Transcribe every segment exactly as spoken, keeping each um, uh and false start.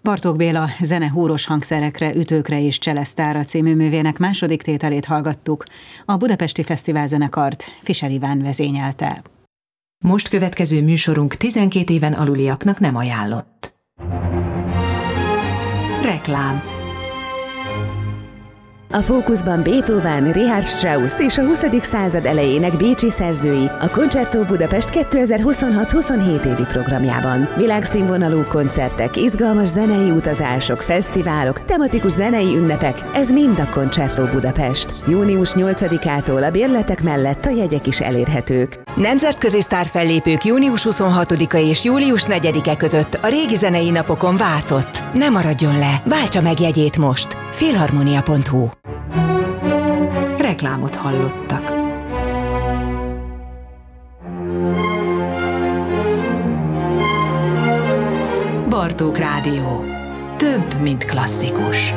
Bartók Béla zene húros hangszerekre, ütőkre és cselesztára című művének második tételét hallgattuk, a Budapesti Fesztiválzenekart Fischer Iván vezényelte. Most következő műsorunk tizenkét éven aluliaknak nem ajánlott. Reklám. A fókuszban Beethoven, Richard Strauss és a huszadik század elejének bécsi szerzői a Concerto Budapest kétezer-huszonhat-huszonhét évi programjában. Világszínvonalú koncertek, izgalmas zenei utazások, fesztiválok, tematikus zenei ünnepek, ez mind a Concerto Budapest. június nyolcadikától a bérletek mellett a jegyek is elérhetők. Nemzetközi sztárfellépők június huszonhatodika és július negyedike között a régi zenei napokon Vácott. Ne maradjon le, váltsa meg jegyét most. Filharmonia pont hu. Reklámot hallottak. Bartók Rádió. Több, mint klasszikus.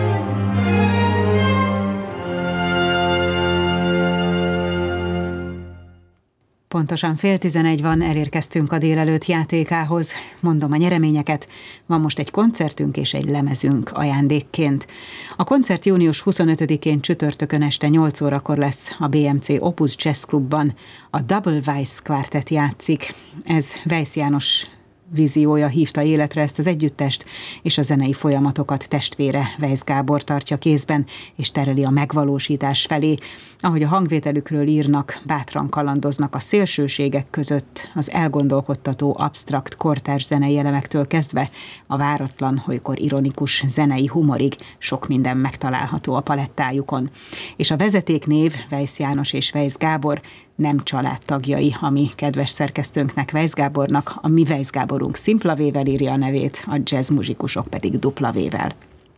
Pontosan fél tizenegy van, elérkeztünk a délelőtt játékához. Mondom a nyereményeket, van most egy koncertünk és egy lemezünk ajándékként. A koncert június huszonötödikén csütörtökön este nyolc órakor lesz a bé em cé Opus Jazz Clubban. A Double Weiss Quartet játszik. Ez Weiss János víziója hívta életre ezt az együttest, és a zenei folyamatokat testvére Weiss Gábor tartja kézben, és tereli a megvalósítás felé. Ahogy a hangvételükről írnak, bátran kalandoznak a szélsőségek között, az elgondolkodtató, absztrakt, kortárs zenei elemektől kezdve a váratlan, olykor ironikus zenei humorig sok minden megtalálható a palettájukon. És a vezetéknév, Weiss János és Weiss Gábor, nem családtagjai, a mi kedves szerkesztőnknek, Weiss Gábornak, a mi Weiss Gáborunk szimpla vével írja a nevét, a jazz muzsikusok pedig dupla vével.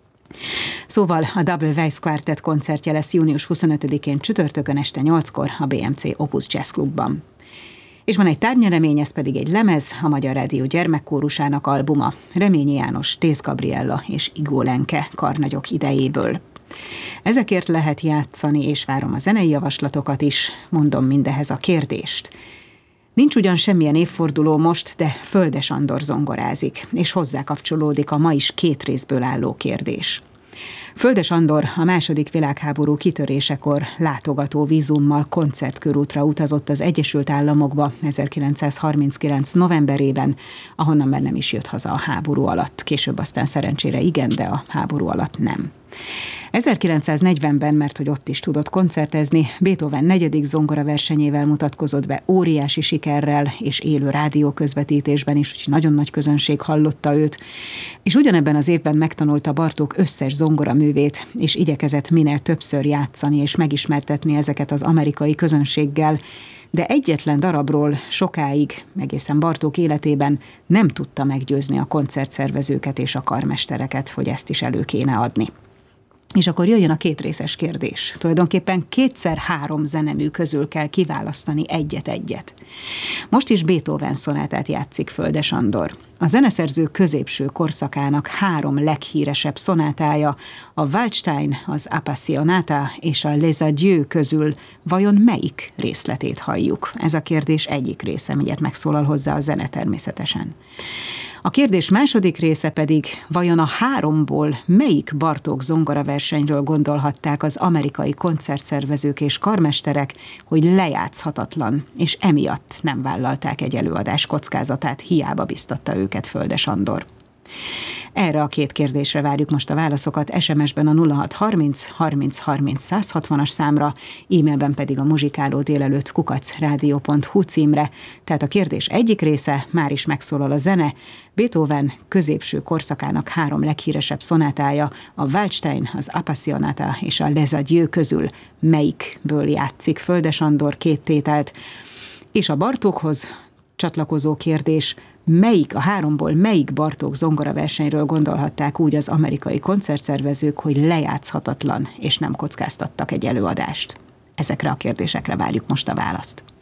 Szóval a Double Weiss Quartet koncertje lesz június huszonötödikén csütörtökön este nyolckor a bé em cé Opus Jazz Clubban. És van egy tárgynyeremény, ez pedig egy lemez, a Magyar Rádió gyermekkórusának albuma, Reményi János, Tész Gabriella és Igó Lenke karnagyok idejéből. Ezekért lehet játszani, és várom a zenei javaslatokat is, mondom mindehez a kérdést. Nincs ugyan semmilyen évforduló most, de Földes Andor zongorázik, és hozzá kapcsolódik a ma is két részből álló kérdés. Földes Andor a második világháború kitörésekor látogató vízummal koncertkörútra utazott az Egyesült Államokba ezerkilencszázharminckilenc novemberében, ahonnan már nem is jött haza a háború alatt. Később aztán szerencsére igen, de a háború alatt nem. ezerkilencszáznegyvenben, mert hogy ott is tudott koncertezni, Beethoven negyedik zongoraversenyével mutatkozott be óriási sikerrel és élő rádióközvetítésben is, úgyhogy nagyon nagy közönség hallotta őt. És ugyanebben az évben megtanulta Bartók összes zongoraművét, és igyekezett minél többször játszani és megismertetni ezeket az amerikai közönséggel, de egyetlen darabról sokáig, egészen Bartók életében nem tudta meggyőzni a koncertszervezőket és a karmestereket, hogy ezt is elő kéne adni. És akkor jöjjön a kétrészes kérdés. Tulajdonképpen kétszer három zenemű közül kell kiválasztani egyet-egyet. Most is Beethoven szonátát játszik Földes Andor. A zeneszerző középső korszakának három leghíresebb szonátája, a Waldstein, az Appassionata és a Les Adieux közül vajon melyik részletét halljuk? Ez a kérdés egyik része, mindjárt megszólal hozzá a zene természetesen. A kérdés második része pedig, vajon a háromból melyik Bartók zongoraversenyről gondolhatták az amerikai koncertszervezők és karmesterek, hogy lejátszhatatlan, és emiatt nem vállalták egy előadás kockázatát, hiába biztatta őket Földes Andor. Erre a két kérdésre várjuk most a válaszokat, es em es-ben a nulla hat harminc harminc harminc száz hatvanas számra, e-mailben pedig a muzsikáló délelőtt kukac rádió pont hu címre. Tehát a kérdés egyik része, már is megszólal a zene, Beethoven középső korszakának három leghíresebb szonátája, a Waldstein, az Appassionata és a Les Adieux közül melyikből játszik Földes Andor két tételt, és a Bartókhoz csatlakozó kérdés, melyik a háromból melyik Bartók zongoraversenyről gondolhatták úgy az amerikai koncertszervezők, hogy lejátszhatatlan és nem kockáztattak egy előadást? Ezekre a kérdésekre várjuk most a választ.